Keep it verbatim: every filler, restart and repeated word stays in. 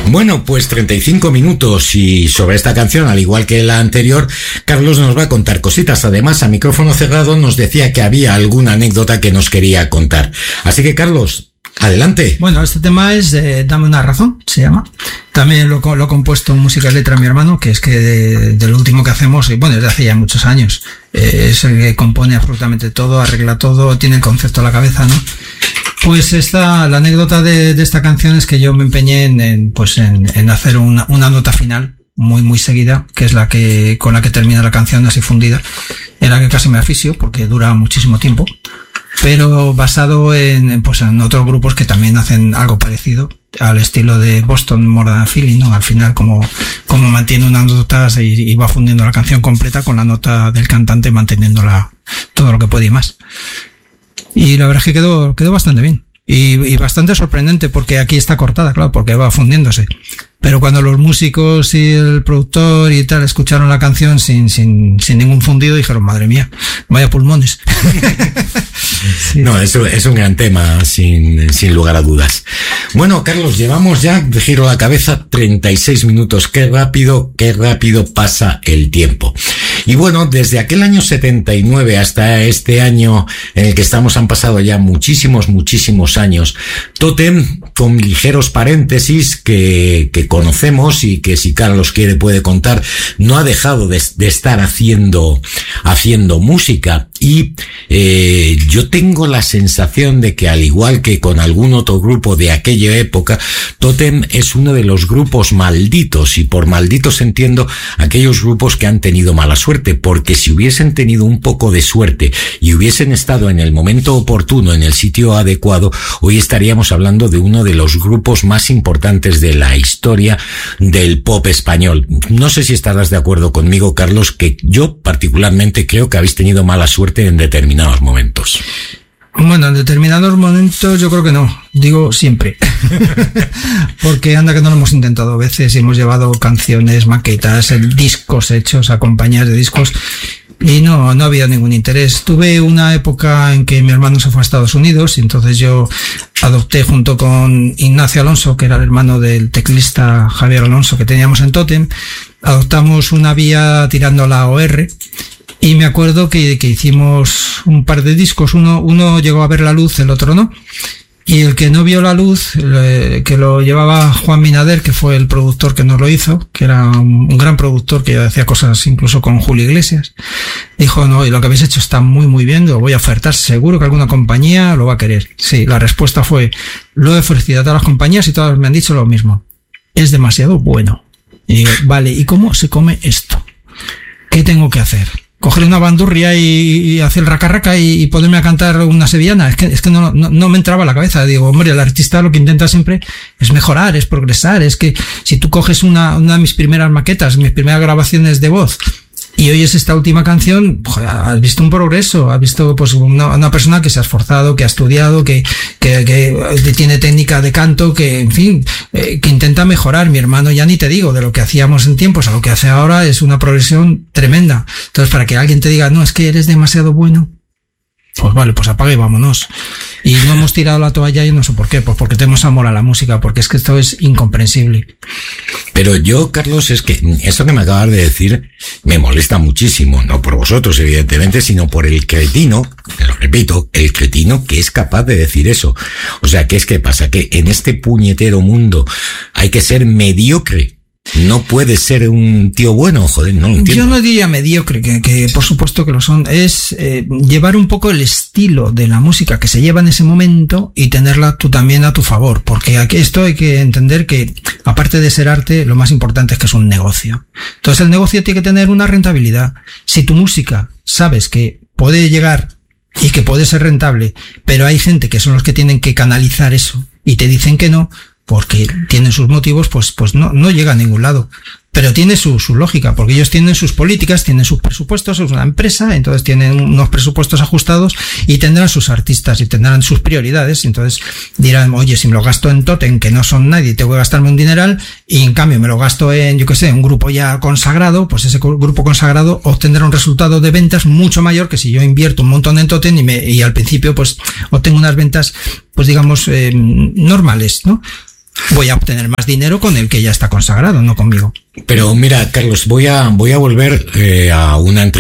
Bueno, pues treinta y cinco minutos y sobre esta canción, al igual que la anterior, Carlos nos va a contar cositas. Además, a micrófono cerrado nos decía que había alguna anécdota que nos quería contar. Así que, Carlos, adelante. Bueno, este tema es eh, Dame una razón, se llama. También lo, lo ha compuesto en música y letra mi hermano, que es que de, de lo último que hacemos, y bueno, desde hace ya muchos años, eh, es el que compone absolutamente todo, arregla todo, tiene el concepto a la cabeza, ¿no? Pues esta, la anécdota de, de esta canción es que yo me empeñé en, en pues en, en hacer una, una nota final muy, muy seguida, que es la que, con la que termina la canción así fundida, en la que casi me asfixio porque dura muchísimo tiempo, pero basado en, pues en otros grupos que también hacen algo parecido, al estilo de Boston More Than a Feeling, ¿no? Al final, como, como mantiene unas notas y, y va fundiendo la canción completa con la nota del cantante, manteniéndola todo lo que puede y más. Y la verdad es que quedó, quedó bastante bien. Y, y bastante sorprendente, porque aquí está cortada, claro, porque va fundiéndose. Pero cuando los músicos y el productor y tal escucharon la canción sin, sin, sin ningún fundido, dijeron, madre mía, vaya pulmones. Sí. No, es, es un gran tema, sin, sin lugar a dudas. Bueno, Carlos, llevamos ya, de giro la cabeza, treinta y seis minutos. Qué rápido, qué rápido pasa el tiempo. Y bueno, desde aquel año setenta y nueve hasta este año en el que estamos, han pasado ya muchísimos, muchísimos años. Totem, con ligeros paréntesis que, que conocemos y que si Carlos quiere puede contar, no ha dejado de, de estar haciendo, haciendo música. Y eh, yo tengo la sensación de que, al igual que con algún otro grupo de aquella época, Totem es uno de los grupos malditos, y por malditos entiendo aquellos grupos que han tenido mala suerte, porque si hubiesen tenido un poco de suerte y hubiesen estado en el momento oportuno, en el sitio adecuado, hoy estaríamos hablando de uno de los grupos más importantes de la historia del pop español. No sé si estarás de acuerdo conmigo, Carlos, que yo particularmente creo que habéis tenido mala suerte en determinados momentos. Bueno, en determinados momentos yo creo que no, digo siempre. Porque anda que no lo hemos intentado a veces y hemos llevado canciones, maquetas, discos hechos a compañías de discos y no, no había ningún interés. Tuve una época en que mi hermano se fue a Estados Unidos y entonces yo adopté junto con Ignacio Alonso, que era el hermano del teclista Javier Alonso que teníamos en Totem, adoptamos una vía tirando a la O R. Y me acuerdo que, que hicimos un par de discos, uno, uno llegó a ver la luz, el otro no. Y el que no vio la luz, eh, que lo llevaba Juan Minader, que fue el productor que nos lo hizo, que era un, un gran productor que hacía cosas incluso con Julio Iglesias, dijo, no, y lo que habéis hecho está muy, muy bien, lo voy a ofertar, seguro que alguna compañía lo va a querer. Sí, la respuesta fue, lo he ofrecido a todas las compañías y todas me han dicho lo mismo, es demasiado bueno. Y digo, vale, ¿y cómo se come esto? ¿Qué tengo que hacer? ¿Coger una bandurria y, y hacer el raca raca y, y ponerme a cantar una sevillana? Es que, es que no, no, no me entraba a la cabeza. Digo, hombre, el artista lo que intenta siempre es mejorar, es progresar. Es que si tú coges una, una de mis primeras maquetas, mis primeras grabaciones de voz, y oyes esta última canción, joder, has visto un progreso, has visto pues una, una persona que se ha esforzado, que ha estudiado, que, que, que tiene técnica de canto, que en fin, eh, que intenta mejorar. Mi hermano, ya ni te digo, de lo que hacíamos en tiempos a lo que hace ahora es una progresión tremenda. Entonces, para que alguien te diga, no, es que eres demasiado bueno, pues vale, pues apaga y vámonos. Y no hemos tirado la toalla y no sé por qué, pues porque tenemos amor a la música, porque es que esto es incomprensible. Pero yo, Carlos, es que eso que me acabas de decir me molesta muchísimo, no por vosotros, evidentemente, sino por el cretino, te lo repito, el cretino que es capaz de decir eso. O sea, ¿qué es que pasa? Que en este puñetero mundo hay que ser mediocre. No puede ser un tío bueno, joder, no lo entiendo. Yo no diría mediocre, que, que por supuesto que lo son. Es eh, llevar un poco el estilo de la música que se lleva en ese momento y tenerla tú también a tu favor. Porque aquí esto hay que entender que, aparte de ser arte, lo más importante es que es un negocio. Entonces el negocio tiene que tener una rentabilidad. Si tu música sabes que puede llegar y que puede ser rentable, pero hay gente que son los que tienen que canalizar eso y te dicen que no, porque tienen sus motivos, pues, pues no, no llega a ningún lado. Pero tiene su, su lógica, porque ellos tienen sus políticas, tienen sus presupuestos, es una empresa, entonces tienen unos presupuestos ajustados y tendrán sus artistas y tendrán sus prioridades, entonces dirán, oye, si me lo gasto en Totem, que no son nadie, tengo que gastarme un dineral, y en cambio me lo gasto en, yo qué sé, un grupo ya consagrado, pues ese grupo consagrado obtendrá un resultado de ventas mucho mayor que si yo invierto un montón en Totem y, me, y al principio pues obtengo unas ventas, pues digamos, eh, normales, ¿no? voy a obtener más dinero con el que ya está consagrado, no conmigo. Pero mira, Carlos, voy a, voy a volver eh, a una entrevista